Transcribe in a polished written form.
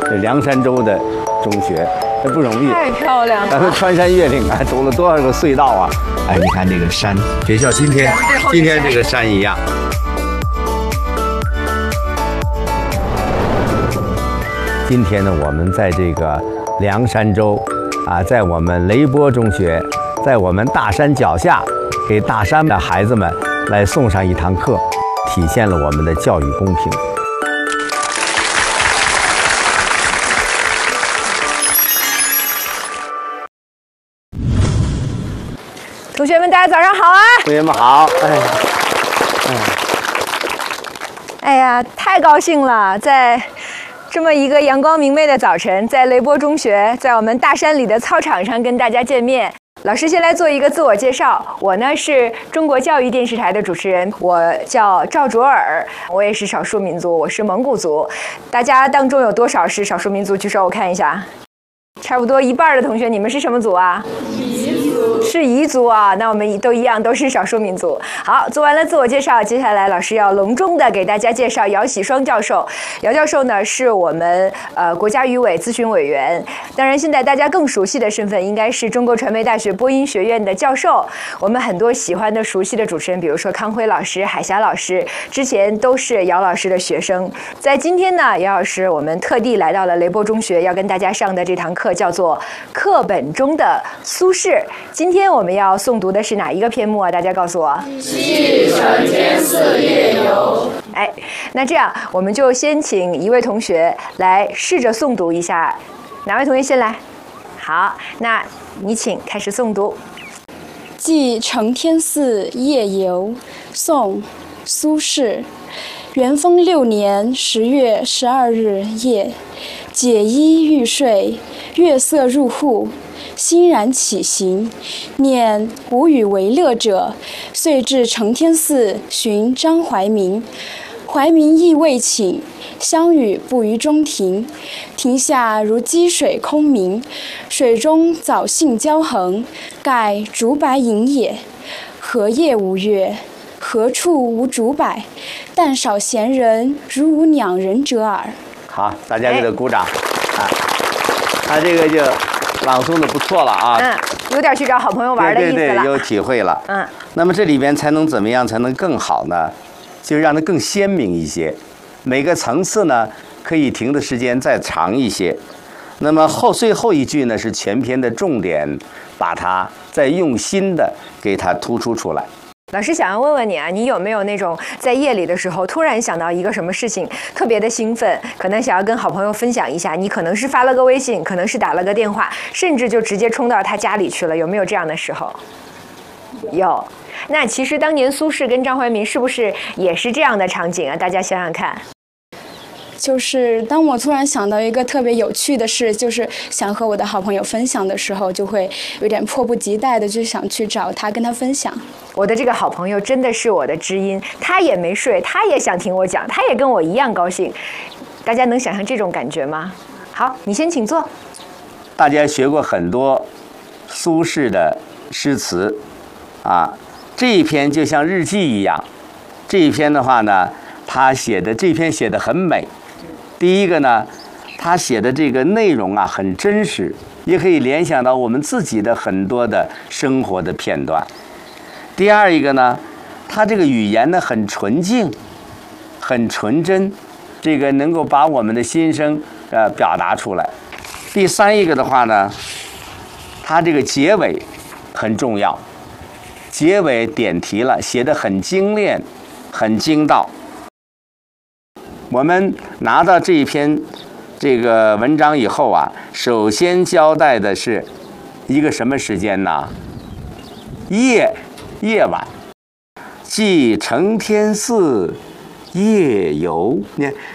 这凉山州的中学，这不容易， 太漂亮了。 咱们穿山越岭啊，走了多少个隧道啊！哎，你看这个山，学校今天这个山一样。今天呢，我们在这个凉山州啊，在我们雷波中学，在我们大山脚下，给大山的孩子们来送上一堂课，体现了我们的教育公平。 同学们，大家早上好啊！ 同学们好， 哎呀，太高兴了，在这么一个阳光明媚的早晨，在雷波中学，在我们大山里的操场上跟大家见面。老师先来做一个自我介绍，我呢是中国教育电视台的主持人，我叫赵卓尔，我也是少数民族，我是蒙古族。大家当中有多少是少数民族？举手我看一下，差不多一半的同学，你们是什么族啊？是彝族啊，那我们都一样，都是少数民族。好，做完了自我介绍，接下来老师要隆重的给大家介绍姚喜双教授。姚教授呢是我们国家语委咨询委员，当然现在大家更熟悉的身份应该是中国传媒大学播音学院的教授。我们很多喜欢的、熟悉的主持人，比如说康辉老师、海霞老师，之前都是姚老师的学生。在今天呢，姚老师我们特地来到了雷波中学，要跟大家上的这堂课叫做课本中的苏轼。今天我们要诵读的是哪一个篇目啊？大家告诉我。 继承天寺夜游。 哎，那这样我们就先请一位同学来试着诵读一下，哪位同学先来？好，那你请开始诵读。 继承天寺夜游，宋·苏轼。元丰6年10月12日夜，解衣欲睡，月色入户，欣然起行，念无与为乐者，遂至承天寺寻张怀民。怀民亦未寝，相与步于中庭。庭下如积水空明，水中藻荇交横，盖竹柏影也。何夜无月？何处无竹柏？但少闲人，如无两人者耳。 好，大家给他鼓掌啊！他这个就朗诵的不错了啊， 有点去找好朋友玩的意思了， 对，有体会了。那么这里边才能怎么样才能更好呢？就让它更鲜明一些，每个层次呢可以停的时间再长一些。那么最后一句呢是全篇的重点，把它再用心的给它突出出来。 老师想要问问你啊，你有没有那种在夜里的时候突然想到一个什么事情，特别的兴奋，可能想要跟好朋友分享一下？你可能是发了个微信，可能是打了个电话，甚至就直接冲到他家里去了，有没有这样的时候？有。那其实当年苏轼跟张怀民是不是也是这样的场景啊？大家想想看。 就是当我突然想到一个特别有趣的事，就是想和我的好朋友分享的时候，就会有点迫不及待的就想去找他跟他分享。 我的这个好朋友真的是我的知音，他也没睡，他也想听我讲，他也跟我一样高兴。大家能想象这种感觉吗？好，你先请坐。 大家学过很多苏轼的诗词啊，这一篇就像日记一样。这一篇的话呢，这篇写的很美。第一个呢，他写的这个内容啊很真实，也可以联想到我们自己的很多的生活的片段。第二一个呢，他这个语言呢很纯净，很纯真，这个能够把我们的心声表达出来。第三一个的话呢，他这个结尾很重要，结尾点题了，写得很精炼，很精到。我们拿到这一篇这个文章以后啊，首先交代的是一个什么时间呢？夜晚，继承天寺夜游。